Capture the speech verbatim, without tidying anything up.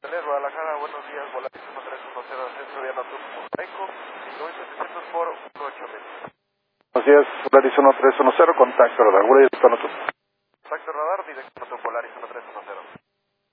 Guadalajara, buenos días, Volaris uno tres uno cero, Centro Vía Nocturno, Eco, cinco mil setecientos por uno ocho mil. Buenos días, Volaris uno tres uno cero, contacto radar, Volaris uno tres uno cero. Contacto radar, directo Volaris uno tres uno cero.